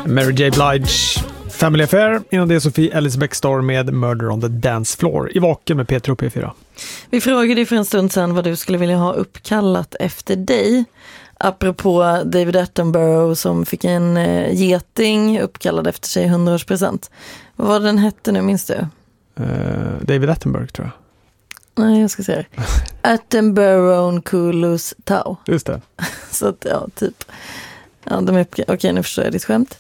Mary J. Blige, Family Affair. Innan det är Sofie Ellis Bextor med Murder on the Dance Floor i Vaken med Peter och P4. Vi frågade dig för en stund sedan vad du skulle vilja ha uppkallat efter dig. Apropå David Attenborough som fick en geting uppkallad efter sig 100-årspresent. Vad var den hette nu, minns du? David Attenborough tror jag. Nej, jag ska säga det. Attenborough Kulus Tau. Just det. Så att, ja, typ. Ja, okej, nu förstår jag ditt skämt.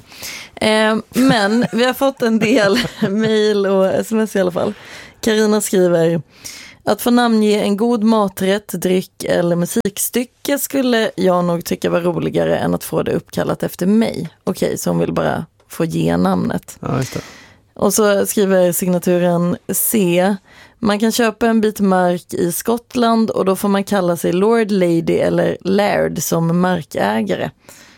Men vi har fått en del mejl och sms i alla fall. Carina skriver: att få namnge en god maträtt, dryck eller musikstycke skulle jag nog tycka var roligare än att få det uppkallat efter mig. Okej, så hon vill bara få ge namnet. Ja, just det. Och så skriver signaturen C: man kan köpa en bit mark i Skottland och då får man kalla sig Lord, Lady eller Laird som markägare.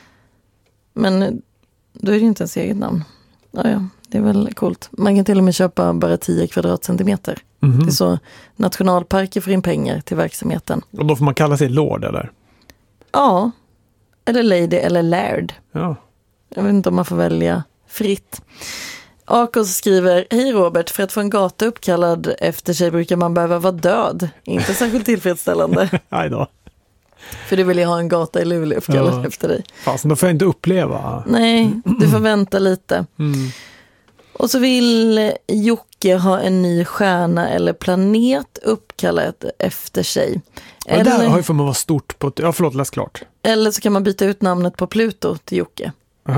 Men då är det inte ens eget namn. Ja, det är väl coolt. Man kan till och med köpa bara 10 kvadratcentimeter. Mm-hmm. Det är så nationalparker får in pengar till verksamheten. Och då får man kalla sig Lord, eller? Ja, eller Lady eller Laird. Ja. Jag vet inte om man får välja fritt. Akos skriver: hej Robert, för att få en gata uppkallad efter sig brukar man behöva vara död. Inte särskilt tillfredsställande. Nej då. För du vill ju ha en gata i Luleå uppkallad efter dig. Fast då får jag inte uppleva. Nej, du får vänta lite. Och så vill Jocke ha en ny stjärna eller planet uppkallad efter sig. Ja, eller, där har ju för mig vara stort på... Ja, förlåt, läs klart. Eller så kan man byta ut namnet på Pluto till Jocke.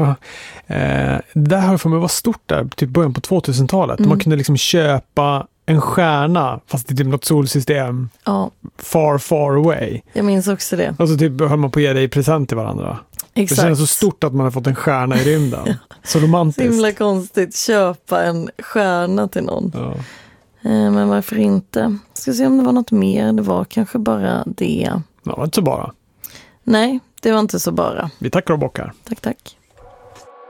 Där har för mig vara stort där, typ början på 2000-talet. Man kunde liksom köpa en stjärna, fast det är typ något solsystem. Ja. Far, far away. Jag minns också det. Och så typ höll man på att ge dig present till varandra. Exakt. Det känns så stort att man har fått en stjärna i rymden. Ja. Så romantiskt. Så himla konstigt, köpa en stjärna till någon. Ja. Men varför inte? Ska se om det var något mer. Det var kanske bara det. Ja, inte så bara. Nej, det var inte så bara. Vi tackar och bockar. Tack.